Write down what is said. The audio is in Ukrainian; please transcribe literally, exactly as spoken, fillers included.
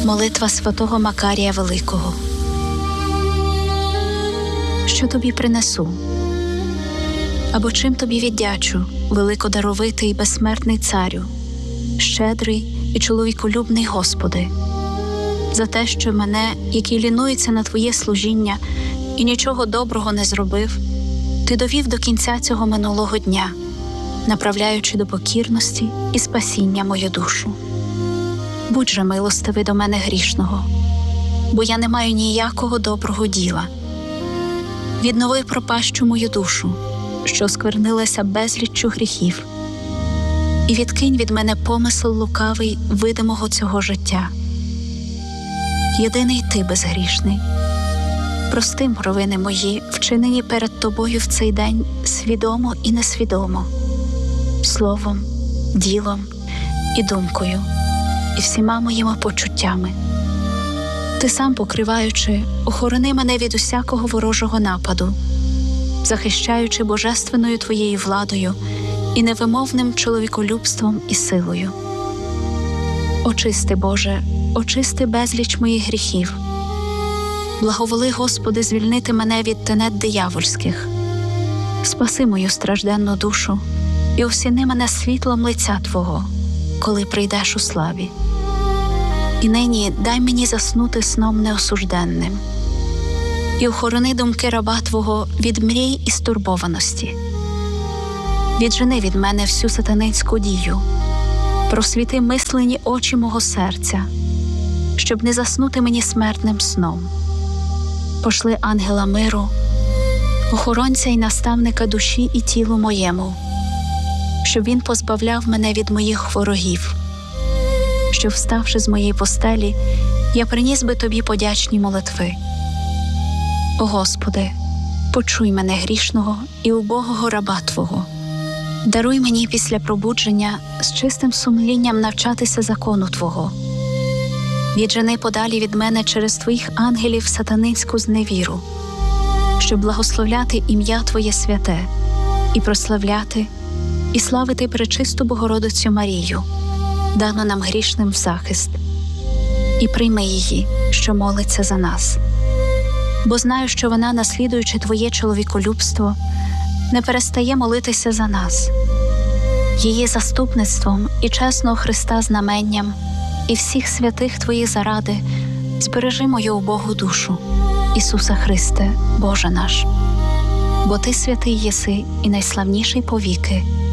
Молитва святого Макарія Великого. Що тобі принесу? Або чим тобі віддячу, великодаровитий і безсмертний царю, щедрий і чоловіколюбний Господи, за те, що мене, який лінується на Твоє служіння і нічого доброго не зробив, Ти довів до кінця цього минулого дня, направляючи до покірності і спасіння мою душу. Будь же милостивий до мене грішного, бо я не маю ніякого доброго діла. Віднови пропащу мою душу, що сквернилася безліччю гріхів, і відкинь від мене помисел лукавий видимого цього життя. Єдиний Ти безгрішний. Прости провини мої, вчинені перед Тобою в цей день свідомо і несвідомо, словом, ділом і думкою, і всіма моїми почуттями. Ти сам, покриваючи, охорони мене від усякого ворожого нападу, захищаючи божественною Твоєю владою і невимовним чоловіколюбством і силою. Очисти, Боже, очисти безліч моїх гріхів. Благоволи, Господи, звільнити мене від тенет диявольських. Спаси мою стражденну душу і осіни мене світлом лиця Твого, коли прийдеш у славі. І нині дай мені заснути сном неосужденним. І охорони думки раба Твого від мрій і стурбованості. Віджени від мене всю сатанинську дію. Просвіти мислені очі мого серця, щоб не заснути мені смертним сном. Пошли ангела миру, охоронця й наставника душі і тілу моєму, щоб він позбавляв мене від моїх ворогів, щоб, вставши з моєї постелі, я приніс би Тобі подячні молитви. О Господи, почуй мене грішного і убогого раба Твого. Даруй мені після пробудження з чистим сумлінням навчатися закону Твого. Віджени подалі від мене через Твоїх ангелів сатанинську зневіру, щоб благословляти ім'я Твоє святе і прославляти, і славити пречисту Богородицю Марію, дану нам грішним в захист. І прийми її, що молиться за нас. Бо знаю, що вона, наслідуючи Твоє чоловіколюбство, не перестає молитися за нас. Її заступництвом і чесного Христа знаменням і всіх святих Твоїх заради збережи мою убогу душу, Ісусе Христе, Боже наш. Бо Ти святий єси і найславніший повіки.